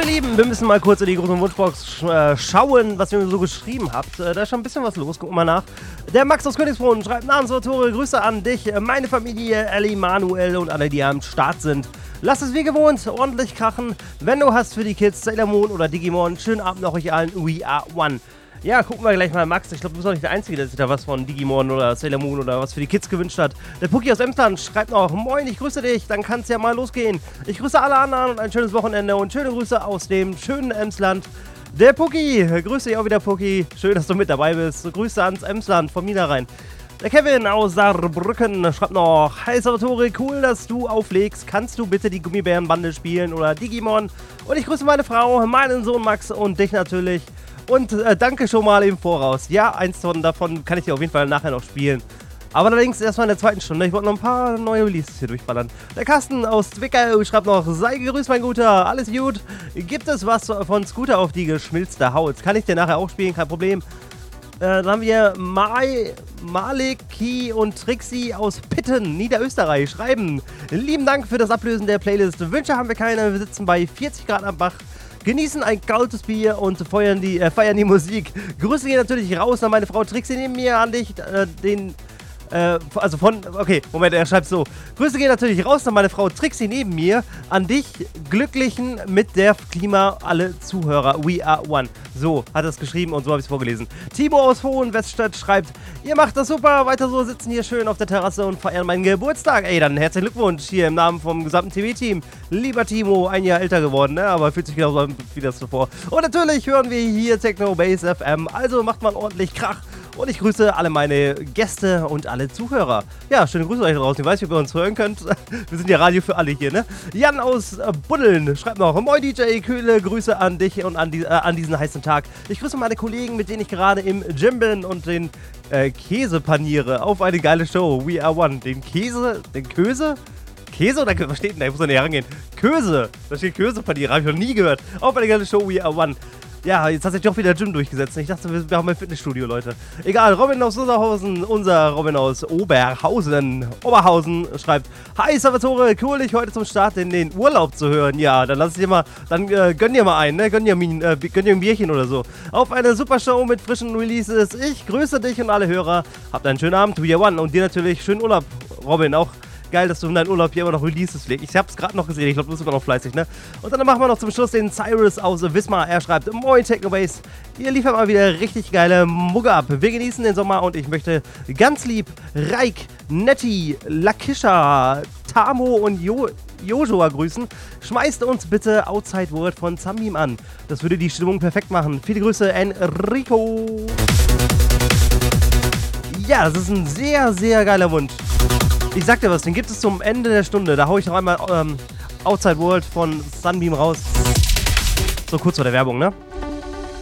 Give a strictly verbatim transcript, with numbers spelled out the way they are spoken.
Lieben, wir müssen mal kurz in die große Wunschbox sch äh, schauen, was ihr so geschrieben habt. Äh, da ist schon ein bisschen was los, gucken wir mal nach. Der Max aus Königsbrunn schreibt Namensautor, Grüße an dich, meine Familie, Ellie, Manuel und alle, die am Start sind. Lass es wie gewohnt ordentlich krachen. Wenn du hast für die Kids Sailor Moon oder Digimon, schönen Abend noch euch allen, we are one. Ja, gucken wir gleich mal, Max. Ich glaube, du bist auch nicht der Einzige, der sich da was von Digimon oder Sailor Moon oder was für die Kids gewünscht hat. Der Puki aus Emsland schreibt noch, moin, ich grüße dich, dann kann es ja mal losgehen. Ich grüße alle anderen und ein schönes Wochenende und schöne Grüße aus dem schönen Emsland. Der Puki, grüße dich auch wieder, Puki. Schön, dass du mit dabei bist. Grüße ans Emsland von mir da rein. Der Kevin aus Saarbrücken schreibt noch, hi Salvatore, cool, dass du auflegst. Kannst du bitte die Gummibärenbande spielen oder Digimon? Und ich grüße meine Frau, meinen Sohn Max und dich natürlich. Und äh, danke schon mal im Voraus. Ja, eins von davon kann ich dir auf jeden Fall nachher noch spielen. Aber allerdings erstmal in der zweiten Stunde. Ich wollte noch ein paar neue Releases hier durchballern. Der Carsten aus Zwickau schreibt noch, sei gegrüßt, mein Guter, alles gut. Gibt es was von Scooter auf die geschmilzte Haut? Kann ich dir nachher auch spielen, kein Problem. Äh, dann haben wir Mai, Maleki und Trixie aus Pitten, Niederösterreich, schreiben. Lieben Dank für das Ablösen der Playlist. Wünsche haben wir keine, wir sitzen bei vierzig Grad am Bach. Genießen ein kaltes Bier und feiern die, äh, feiern die Musik. Grüße gehen natürlich raus an meine Frau Trixie neben mir, an dich, äh, den, äh, also von, okay, Moment, er schreibt so. Grüße gehen natürlich raus an meine Frau Trixie neben mir, an dich, Glücklichen mit der Klima, alle Zuhörer, we are one. So, hat er es geschrieben und so habe ich es vorgelesen. Timo aus Hohenweststadt schreibt, ihr macht das super, weiter so, sitzen hier schön auf der Terrasse und feiern meinen Geburtstag. Ey, dann herzlichen Glückwunsch hier im Namen vom gesamten T V-Team. Lieber Timo, ein Jahr älter geworden, ne? Aber fühlt sich genauso an wie das zuvor. Und natürlich hören wir hier Techno Base F M, also macht mal ordentlich Krach. Und ich grüße alle meine Gäste und alle Zuhörer. Ja, schöne Grüße euch da draußen. Ich weiß nicht, ob ihr uns hören könnt. Wir sind ja Radio für alle hier, ne? Jan aus äh, Buddeln schreibt noch, moin D J, kühle Grüße an dich und an, die, äh, an diesen heißen Tag. Ich grüße meine Kollegen, mit denen ich gerade im Gym bin und den äh, Käse paniere auf eine geile Show. We are one. Den Käse, den Köse? Käse oder was steht denn da? Ich muss da näher rangehen. Köse. Da steht Köse-Paniere. Habe ich noch nie gehört. Auf eine geile Show. We are one. Ja, jetzt hat sich doch wieder Gym durchgesetzt. Ich dachte, wir haben ein Fitnessstudio, Leute. Egal, Robin aus Oberhausen, unser Robin aus Oberhausen, Oberhausen schreibt, hi Salvatore, cool, dich heute zum Start in den Urlaub zu hören. Ja, dann lass es dir mal, dann äh, gönn dir mal einen, ne? Gönn dir, äh, gönn dir ein Bierchen oder so. Auf eine super Show mit frischen Releases. Ich grüße dich und alle Hörer. Habt einen schönen Abend, We are one. Und dir natürlich schönen Urlaub, Robin, auch. Geil, dass du in deinem Urlaub hier immer noch Releases pflegst. Ich hab's gerade noch gesehen, ich glaube, du bist immer noch fleißig, ne? Und dann machen wir noch zum Schluss den Cyrus aus Wismar. Er schreibt, moin Technobase, ihr liefert mal wieder richtig geile Mugge ab. Wir genießen den Sommer und ich möchte ganz lieb Raik, Nettie, Lakisha, Tamo und jo Joshua grüßen. Schmeißt uns bitte Outside Word von Zambim an. Das würde die Stimmung perfekt machen. Viele Grüße, Enrico. Ja, das ist ein sehr, sehr geiler Wunsch. Ich sag dir was, den gibt es zum Ende der Stunde. Da hau ich noch einmal ähm, Outside World von Sunbeam raus. So kurz vor der Werbung, ne?